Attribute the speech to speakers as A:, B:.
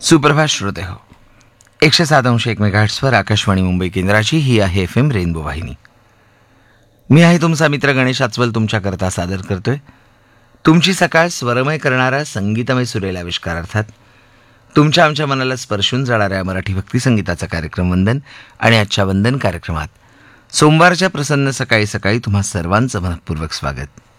A: सुप्रभात श्रोते हो. 107.1 मेगाहर्ट्झवर आकाशवाणी मुंबई केंद्राची ही आहे FM रेनबो वाहिनी. मी आहे तुमचा मित्र गणेश आचवल, तुमच्याकरता सादर करतोय तुमची सकाळ स्वरमय करणारा संगीतमय सुरेल आविष्कार, अर्थात तुमच्या आमच्या मनाला स्पर्शून जाणाऱ्या मराठी भक्ती संगीताचा कार्यक्रम वंदन. आणि आजच्या वंदन कार्यक्रमात सोमवारच्या प्रसन्न सकाळी सकाळी तुम्हा सर्वांचं मनपूर्वक स्वागत.